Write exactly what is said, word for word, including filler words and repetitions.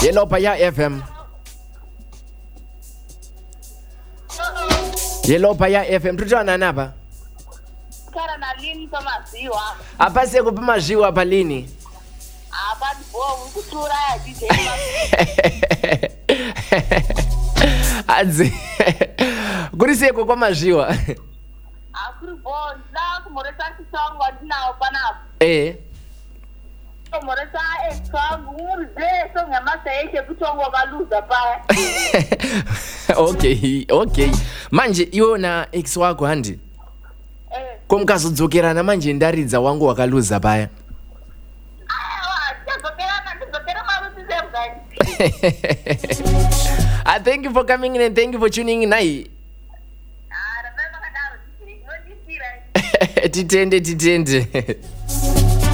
Hello Paya F M. Hello Paya F M. Tutana napa? Kara na lini pa maziwa. Apa seko pa maziwa pa lini? Apa bo kutura ya D J. Adzi. Kuri seko kwa maziwa. Akuri bo na kumoresa kisongo dina opana. Eh. Kumoresa e songo urde so ngamasa yake kutongo baluza pa. Okay, okay. Manje iwe na ex wako handi? Eh. Komkazodzokera manje ndaridza wangu wakaluza paya. I thank you for coming in and thank you for tuning in. Nai. Titende titende.